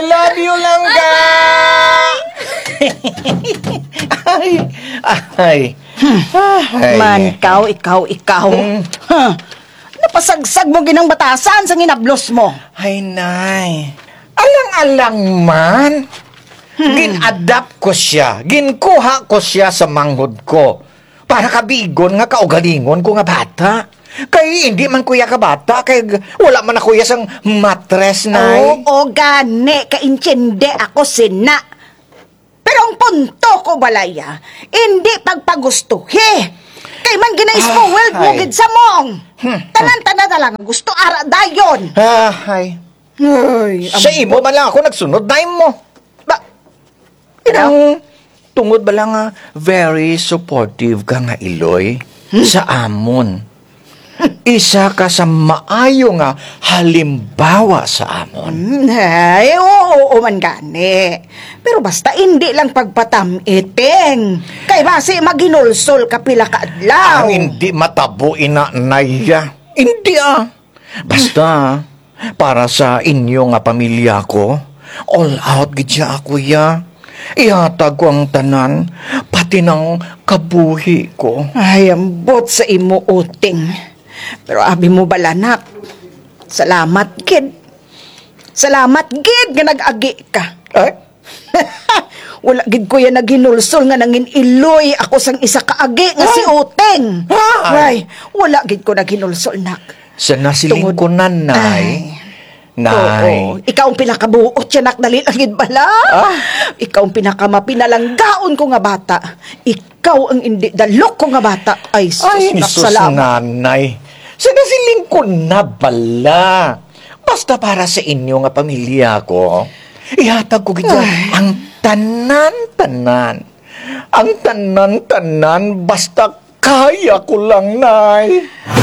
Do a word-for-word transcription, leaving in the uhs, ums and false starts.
love you lang ka! Ay, ay, ay. Man, ikaw, ikaw, ikaw. Hmm. Huh. Napasagsag mo ginang batasan sa ginablos mo. Ay, nay. Alang-alang man. Gin-adapt ko siya. Ginkuha ko siya sa manghod ko. Para kabigon nga kaugalingon ko nga bata. Kay hindi man kuya ka bata. Kay wala man na kuya sang matres, nay. Oo, gani. Kaintsinde ako sina. Pero ang punto ko, balaya, hindi pagpagustuhi. Kay man gina-spoiled mo Ay. gid sa mong. Hmm. Tanan-tanan na lang gusto ara dayon. Ah, ay. Ay, Sa imo man lang ako nagsunod na mo. Ba? Inang tungod ba lang nga very supportive ka nga Iloy sa amon. Isa ka sa maayo nga halimbawa sa amon. Ay, oo, oo man gani. Pero basta hindi lang pagpatamiting. Kay basi maginulsol ka pila ka adlaw. Ang hindi matabo ina naya. Hindi ah. Basta para sa inyo nga pamilya ko, all out gid siya ako ya. Ihatag ko ang tanan, pati ng kabuhi ko. Ay, ambot sa imo uting. Pero abi mo balanak. Salamat, kid. Salamat, gid, nga nag-agi ka. Ay? Wala gid ko yan naghinulsol nga nangin iloy ako sang isa kaagi nga si Uteng. Ay. Ay, wala gid ko naghinulsol, nak. Sa nasiling ko na, Nay. Nay. Oo, ikaw ang pinakabuot siya, nak, dali lang gid bala. Ah. Ikaw ang pinakamapinalanggaon ko nga bata. Ikaw ang hindi dalok ko nga bata. Ay, sus, Ay, nak, sus, salamat. nanay. Sa nasiling ko na bala. Basta para sa inyo nga pamilya ko, ihatag ko gidya ang tanan-tanan. Ang tanan-tanan, basta kaya ko lang, Nay.